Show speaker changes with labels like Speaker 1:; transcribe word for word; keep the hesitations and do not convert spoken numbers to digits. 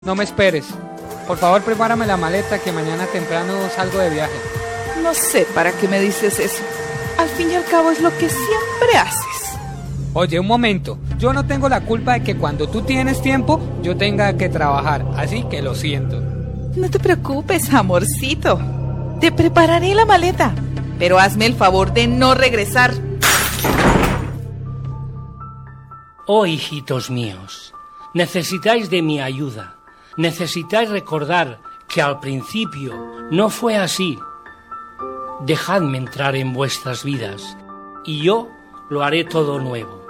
Speaker 1: No me esperes. Por favor, prepárame la maleta que mañana temprano salgo de viaje.
Speaker 2: No sé para qué me dices eso. Al fin y al cabo es lo que siempre haces.
Speaker 1: Oye, un momento. Yo no tengo la culpa de que cuando tú tienes tiempo, yo tenga que trabajar. Así que lo siento.
Speaker 2: No te preocupes, amorcito. Te prepararé la maleta. Pero hazme el favor de no regresar.
Speaker 3: Oh, hijitos míos, necesitáis de mi ayuda. Necesitáis recordar que al principio no fue así. Dejadme entrar en vuestras vidas y yo lo haré todo nuevo.